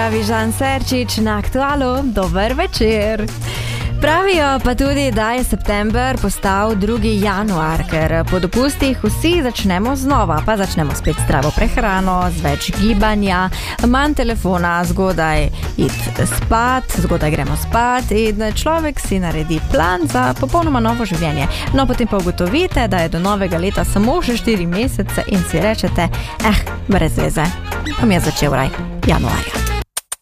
pravi Žan Serčič na Aktualu. Dober večer. Pravijo pa tudi, da je september postal 2. januar, ker po dopustih vsi začnemo znova, pa začnemo spet s zdravo prehrano, z več gibanja, manj telefona, zgodaj zgodaj gremo spat in človek si naredi plan za popolnoma novo življenje. No, potem pa ugotovite, da je do novega leta samo še 4 mesece in si rečete, brez veze, bom jaz začel januarja.